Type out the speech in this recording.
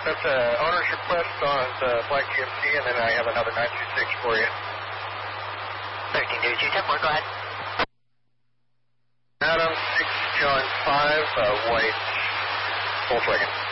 That's a owner's request on the Black GMC, and then I have another 926 for you. 13-210, go ahead. Adam, 6 John 5, white Volkswagen.